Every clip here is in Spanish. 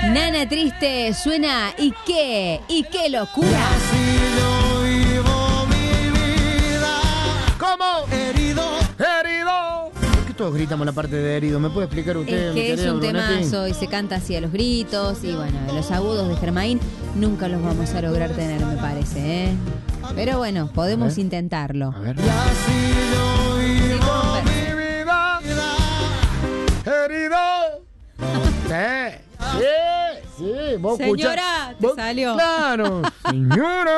Nana Triste suena ¿y qué? ¿Y qué locura? ¿Cómo? Herido. ¿Por qué todos gritamos la parte de herido? ¿Me puede explicar usted? Es que es un temazo y se canta así a los gritos. Y bueno, los agudos de Germain nunca los vamos a lograr tener, me parece, ¿eh? Pero bueno, podemos intentarlo. A ver. Herido. Sí, vos Señora, escuchá, te vos, salió. Claro, señora.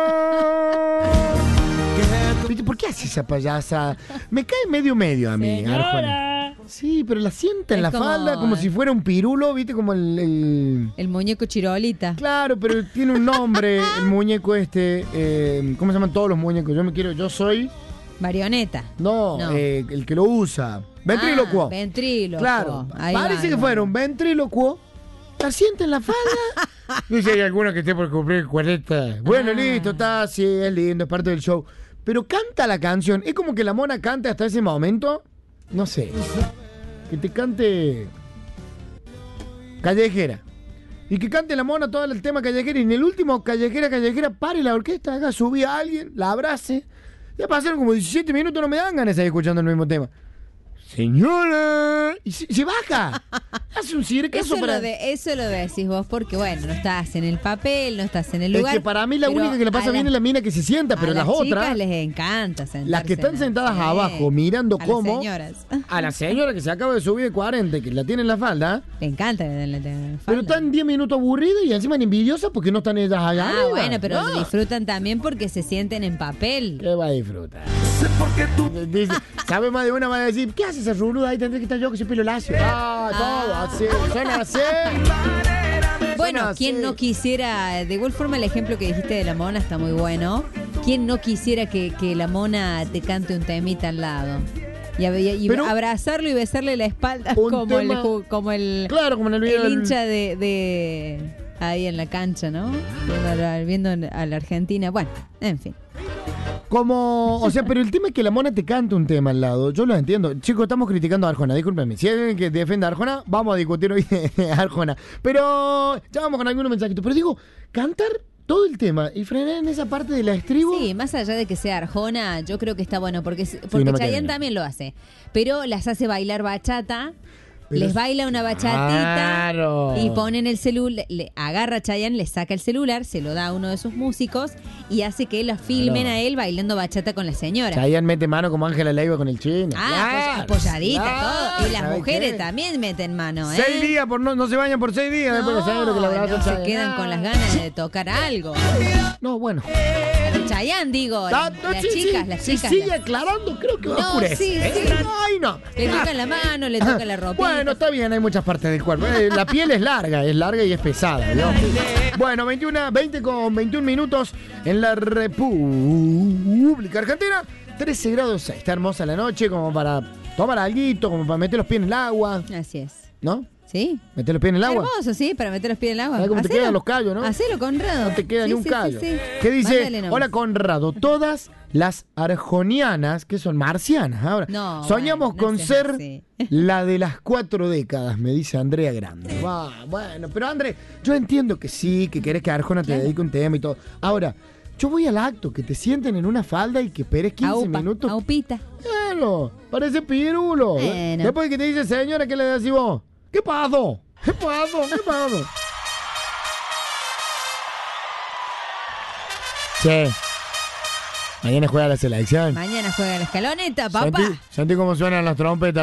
¿Viste? ¿Por qué hace esa payasa? Me cae medio a mí, Arjona. Sí, pero la sienta en Es la como- falda como si fuera un pirulo, ¿viste? Como el... El muñeco Chirolita. Claro, pero tiene un nombre el muñeco este. ¿Cómo se llaman todos los muñecos? Yo soy... Marioneta. No, No. el que lo usa. Ventrílocuo. Ventrílocuo. Claro, Ahí parece va, que ahí fuera va. un ventrílocuo. La siente en la falda. No sé si hay alguno que esté por cumplir 40. Bueno, listo, está, sí, es lindo, es parte del show. Pero canta la canción. Es como que la mona cante hasta ese momento. No sé. Que te cante Callejera. Y que cante la mona todo el tema Callejera. Y en el último Callejera, pare la orquesta, haga subir a alguien, la abrace. Ya pasaron como 17 minutos, no me dan ganas de seguir escuchando el mismo tema. Señora. Y se baja. Hace un circazo para... Eso lo decís vos porque, bueno, no estás en el papel, no estás en el lugar. Es que para mí la única que le pasa bien es la mina que se sienta, pero las otras... chicas les encanta sentarse. Las que están sentadas abajo, mirando a cómo... las señoras. A la señora que se acaba de subir de 40, que la tiene en la falda... Le encanta la falda. Pero están 10 minutos aburridas y encima envidiosas porque no están ellas allá arriba. Bueno, pero No. disfrutan también porque se sienten en papel. ¿Qué va a disfrutar? Dice, sabe más de una, va a decir, ¿qué haces esa ruluda ahí? Tendré que estar yo que soy pelo lacio. Todo así, suena así. Bueno, Suena ¿quién así. no quisiera? De igual forma el ejemplo que dijiste de la mona está muy bueno. ¿Quién no quisiera que la mona te cante un temita al lado? Y Pero- abrazarlo y besarle la espalda Un como tema- Claro, como en el video el del- hincha de ahí en la cancha, ¿no? Viendo a la Argentina. Bueno, en fin. Como, o sea, pero el tema es que la mona te canta un tema al lado. Yo lo entiendo. Chicos, estamos criticando a Arjona, discúlpenme. Si hay alguien que defienda a Arjona, vamos a discutir hoy de Arjona. Pero ya vamos con algunos mensajitos. Pero digo, cantar todo el tema y frenar en esa parte de la estribo. Sí, más allá de que sea Arjona, yo creo que está bueno porque no me queda Chayanne bien. también lo hace. Pero las hace bailar bachata. Pero Les baila una bachatita Claro. y ponen el celular, le agarra a Chayanne, le saca el celular, se lo da a uno de sus músicos y hace que la filmen Claro. a él bailando bachata con la señora. Chayanne mete mano como Ángela Leiva con el chino. Claro, apoyadita, claro. todo. Y las ¿Sabe mujeres qué? también meten mano, ¿eh? 6 días, no se bañan por 6 días. después de saber lo que le abraza no se Chayanne. quedan con las ganas de tocar algo. No, bueno. Chayanne, digo, las Sí, chicas, sí, las si chicas. sigue aclarando, creo que va a No, oscurecer. sí, sí. Ay, no. Le tocan la mano, le tocan la ropita. Bueno, está bien, hay muchas partes del cuerpo. La piel es larga y es pesada, ¿no? Bueno, 20 con 21 minutos en la República Argentina. 13 grados, está hermosa la noche, como para tomar alguito, como para meter los pies en el agua, Así es. ¿no? ¿Sí? Meter los pies en el agua. Hermoso, sí, para meter los pies en el agua. ¿Sabes cómo te Hacelo. quedan los callos, no? Hacelo, Conrado. No te queda Sí, ni un sí, callo. sí, sí. ¿Qué dice? Mándale nomás. Hola, Conrado. Todas las arjonianas, que son marcianas ahora, No, soñamos bueno, no con seas ser así. la de las 4 décadas, me dice Andrea Grande. Bueno, pero André, yo entiendo que sí, que querés que Arjona te Claro. dedique un tema y todo. Ahora, yo voy al acto, que te sienten en una falda y que esperes 15 Aupa, minutos. aupita. Claro, parece pirulo. Bueno. Después que te dice, señora, ¿qué le decís vos? ¿Qué pasó? ¿Qué pasó? ¿Qué pasó? Che, mañana juega la selección. Mañana juega la escaloneta, papá. Sentí cómo suenan las trompetas.